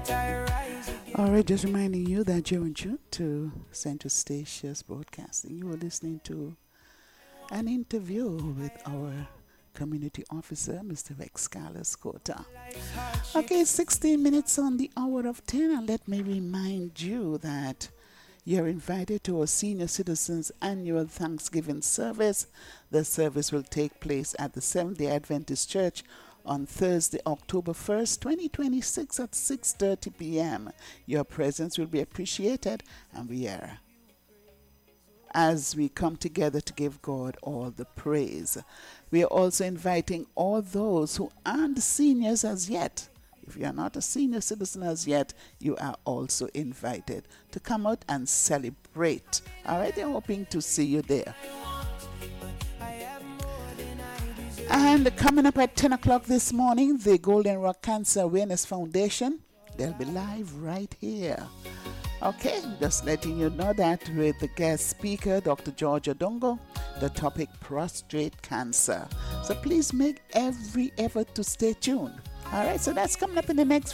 All right, just reminding you that you're in tune to Central Stations Broadcasting. You are listening to an interview with our community officer, Mr. Rex Carlos Cota. Okay, 16 minutes on the hour of 10, and let me remind you that you're invited to our Senior Citizens Annual Thanksgiving Service. The service will take place at the Seventh-day Adventist Church on Thursday, October 1st, 2026 at 6:30 p.m. Your presence will be appreciated, and we are as we come together to give God all the praise. We are also inviting all those who aren't seniors as yet. If you are not a senior citizen as yet, you are also invited to come out and celebrate. All right, they're hoping to see you there. And coming up at 10 o'clock this morning, the Golden Rock Cancer Awareness Foundation, they'll be live right here. Okay, just letting you know that with the guest speaker, Dr. George Odongo, the topic prostate cancer. So please make every effort to stay tuned. All right, so that's coming up in the next